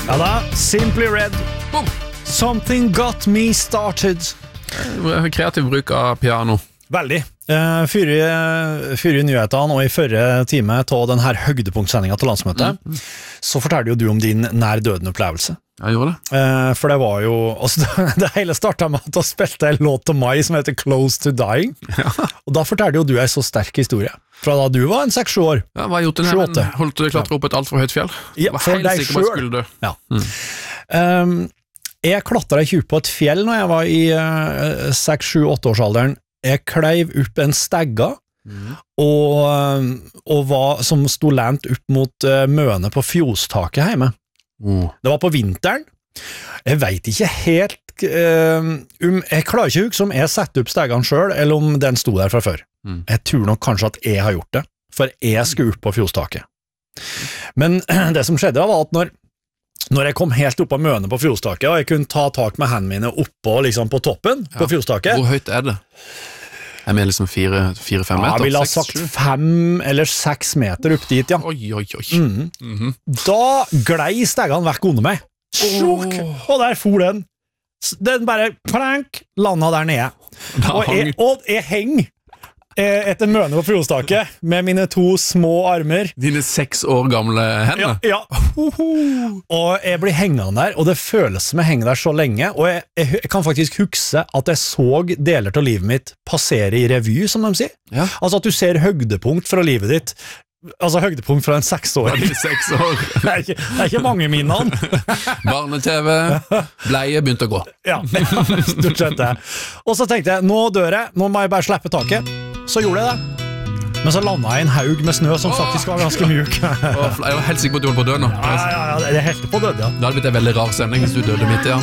Ja da, Simply Red. Something got me started. Kreativ bruk av piano. Veldig. Før nyhetene og i førre time av denne høydepunktsendingen til landsmøtet, så fortalte jo du om din nær-døden-opplevelse. Jeg gjorde det. For det var jo, altså, det hele startet med at du spilte en låt til meg som heter Close to Dying, og da fortalte jo du en så sterk historie, fra da du var en 6-7 år. Ja, hva har jeg gjort det? Men holdt du klatre opp et alt for høyt fjell? Ja, for deg selv. Jeg skulle dø. Ja. Jeg klatret ikke opp på et fjell når jeg var i 6-7-8 årsalderen. Jeg kleiv opp en stegga og var, som stod lent opp mot møene på fjostaket hjemme. Det var på vinteren. Jeg vet ikke helt jeg klarer ikke å huske om jeg satte opp steggene selv eller om den stod der fra før. Jeg tror nok kanskje at jeg har gjort det, for jeg skulle opp på fjostaket. Men det som skjedde var at når jeg kom helt opp av møene på fjostaket, og jeg kunne ta tak med hendene mine oppå liksom på toppen på fjostaket. Hvor høyt er det? Er vi liksom 4-5 meter? Ja, jeg ville ha sagt 5 eller 6 meter opp dit, ja. Oi. Da glei steggene vekk under meg. Sjokk! Og der for den. Den bare, plank, landet der nede. Og jeg henger etter møne på fjostaket med mine 2 små armer. Dine 6 år gamle hender? Ja. Og jeg blir hengende der, og det føles som jeg henger der så lenge, og jeg kan faktisk huske at jeg så deler av livet mitt passere i revy, som de sier. Ja. Altså at du ser høydepunkt fra livet ditt, altså høydepunkt fra en 6-åring. 6 år. Det er ikke mange minnene. Barne-TV, bleie begynte å gå. Ja, stort sett det. Og så tenkte jeg, nå dør jeg, nå må jeg bare slippe taket. Så gjorde jeg det. Men så landet jeg i en haug med snø som faktisk var ganske mjuk. Jeg var helt sikker på at du holdt på å dø nå. Ja, det er helt på død, ja. Det hadde blitt en veldig rar sending hvis du døde midt i.